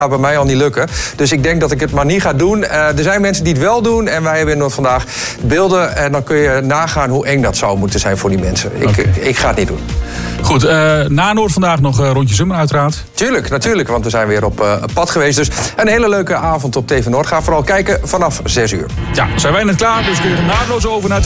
gaat bij mij al niet lukken. Dus ik denk dat ik het maar niet ga doen. Er zijn mensen die het wel doen. En wij hebben vandaag beelden. En dan kun je nagaan hoe eng dat zou moeten zijn voor die mensen. Ik ga het niet doen. Goed, na Noord vandaag nog rondje Zummen uiteraard. Tuurlijk, natuurlijk. Want we zijn weer op pad geweest. Dus een hele leuke avond op TV Noord. Ga vooral kijken vanaf 6 uur. Ja, zijn wij net klaar. Dus kun je naadloos over naar